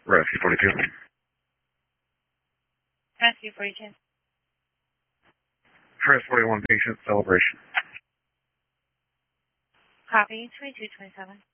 Rescue 42. Rescue 42. Press 41 patient celebration. Copy 2227.